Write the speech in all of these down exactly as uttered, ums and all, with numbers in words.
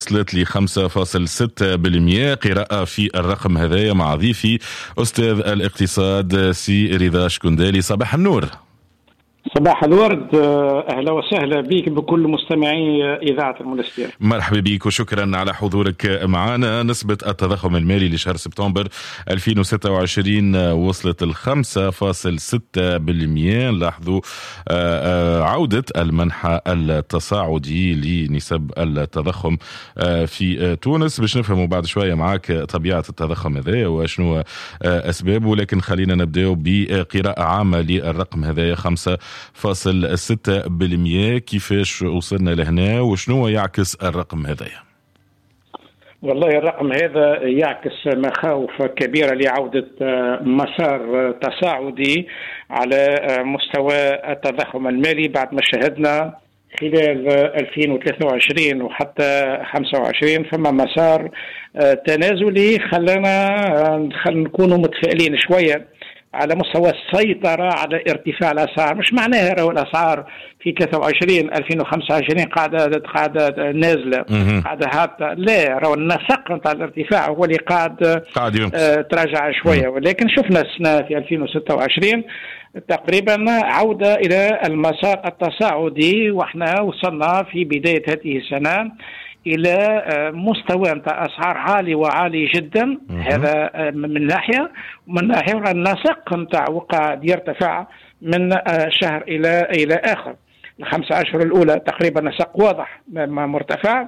وصلت ل خمسة فاصلة ستة بالمئة. قراءة في الرقم هذايا مع ضيفي أستاذ الاقتصاد سي رضا شكندالي. صباح النور. صباح الورد، أهلا وسهلا بك بكل مستمعي إذاعة المنستير. مرحبا بك وشكرا على حضورك معنا. نسبة التضخم المالي لشهر سبتمبر ألفين وستة وعشرين وصلت ل خمسة فاصلة ستة بالمئة. لاحظوا عودة المنحى التصاعدي لنسب التضخم في تونس. باش نفهموا بعد شوية معك طبيعة التضخم هذا وشنو أسبابه، لكن خلينا نبدأ بقراءة عامة للرقم هذا خمسة فاصل ستة بالمئة. كيفاش وصلنا لهنا وشنو يعكس الرقم هذا؟ والله الرقم هذا يعكس مخاوف كبيرة لعودة مسار تصاعدي على مستوى التضخم المالي بعد ما شهدنا خلال ألفين وثلاثة وعشرين وحتى خمسة وعشرين فما مسار تنازلي خلانا نكونوا متفائلين شوية على مستوى السيطرة على ارتفاع الأسعار. مش معناها رأوا الأسعار في ثلاثة وعشرين ألفين وخمسة وعشرين قاعدة قاعدة نازلة قاعدة هابطة، لا، رأوا النسق نتاع الارتفاع هو اللي قاعد آه تراجع شوية. ولكن شفنا السنة في ألفين وستة وعشرين تقريبا عودة إلى المسار التصاعدي، وإحنا وصلنا في بداية هذه السنة إلى مستوى نتاع أسعار عالي وعالي جدا. هذا من ناحية، ومن ناحية النسق نتاع وقاعد يرتفع من شهر إلى إلى آخر. الخمسة أشهر الأولى تقريبا نسق واضح مرتفع،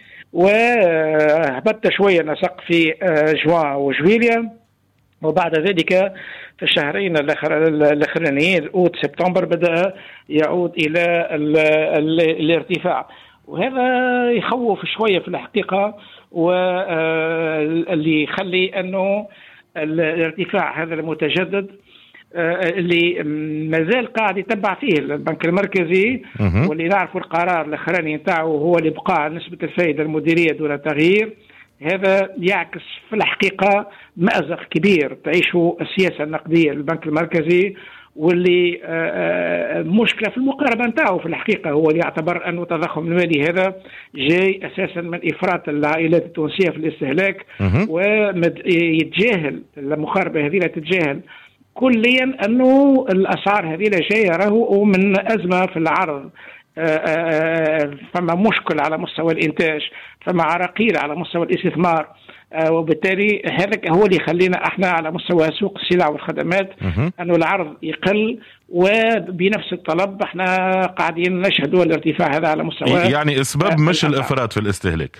وهبط شوية نسق في جوان وجويليا، وبعد ذلك في الشهرين الأخرانيين أوت سبتمبر بدأ يعود إلى الارتفاع، وهذا يخوف شوية في الحقيقة، واللي يخلي أنه الارتفاع هذا المتجدد اللي مازال قاعد يتبع فيه البنك المركزي، واللي نعرف القرار الأخراني نتاعه هو الإبقاء نسبة الفائدة المديرية دون تغيير. هذا يعكس في الحقيقة مأزق كبير تعيشه السياسة النقدية للبنك المركزي، واللي مشكلة في المقاربة نتاعه في الحقيقة. هو اللي يعتبر أنه التضخم المالي هذا جاي أساسا من إفراط العائلات التونسية في الاستهلاك، ويتجاهل المقاربة هذه، لا تتجاهل كليا أنه الأسعار هذه جاية راهو من أزمة في العرض. فما مشكل على مستوى الإنتاج، فما عراقيل على مستوى الاستثمار، وبالتالي هذا هو اللي يخلينا احنا على مستوى سوق السلع والخدمات انه العرض يقل، وبنفس الطلب احنا قاعدين نشهد الارتفاع هذا على مستوى. يعني اسباب مش الافراط في الاستهلاك،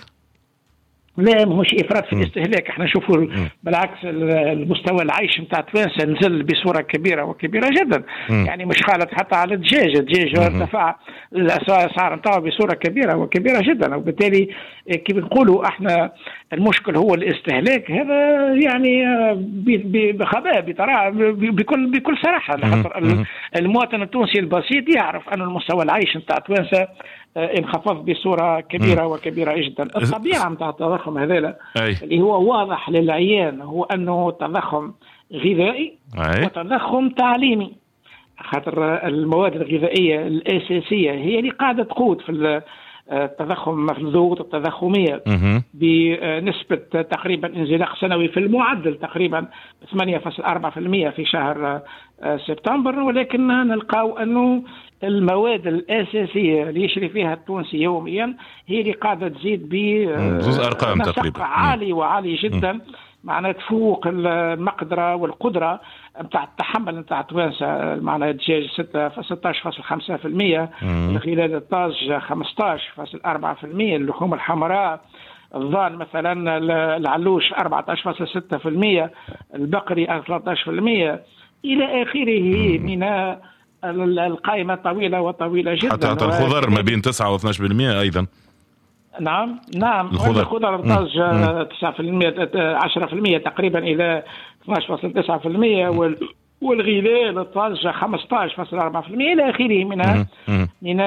لا مش إفراط في الاستهلاك. احنا نشوفوا بالعكس المستوى العيش نتاع توانسه نزل بصوره كبيره وكبيره جدا. م. يعني مش خالط حتى على الدجاج، الدجاج ارتفع الاسعار نتاعه بصوره كبيره وكبيره جدا، وبالتالي كيف نقولوا احنا المشكل هو الاستهلاك. هذا يعني بخباء بطريقه بكل بكل صراحه، لخاطر المواطن التونسي البسيط يعرف ان المستوى العيش نتاع توانسه انخفض بصورة كبيرة وكبيرة جدا. الطبيعة متاع التضخم هذا اللي هو واضح للعيان هو أنه تضخم غذائي أي. وتضخم تعليمي، خاطر المواد الغذائية الأساسية هي اللي قاعدة تقود في التضخم، في الضغوط التضخمية بنسبة تقريبا انزلاق سنوي في المعدل تقريبا ثمانية فاصلة أربعة بالمئة في شهر سبتمبر. ولكن نلقاو أنه المواد الأساسية اللي يشري فيها التونسي يوميا هي اللي قاعدة تزيد بأرقام تقريبا عالي وعالي جدا، معناها تفوق المقدرة والقدرة نتاع التحمل نتاع توانسة. معناها الدجاج ستة عشر فاصلة خمسة بالمئة، الخلال الطازج خمسة عشر فاصلة أربعة بالمئة، اللحوم الحمراء الضان مثلا العلوش أربعة عشر فاصلة ستة بالمئة، البقري ثلاثة عشر بالمئة إلى آخره من القائمة طويلة وطويلة جدا. حتى الخضر ما بين تسعة و اثني عشر بالمئة أيضا. نعم نعم الخضر, الخضر طاج تسعة بالمئة عشرة بالمئة تقريبا إلى اثني عشر فاصلة تسعة بالمئة، والغلال طاج خمسة عشر فاصلة أربعة بالمئة إلى آخره من من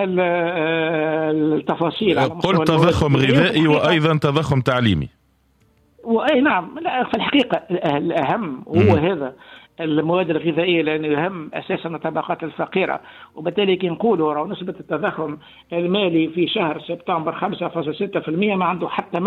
التفاصيل. قلت تضخم غذائي وأيضا تضخم تعليمي. وأي نعم، لا في الحقيقة الأهم هو هذا المواد الغذائيه لانه يهم اساسا الطبقات الفقيره، وبالتالي كي نقولوا نسبه التضخم المالي في شهر سبتمبر خمسة فاصلة ستة بالمئة ما عنده حتى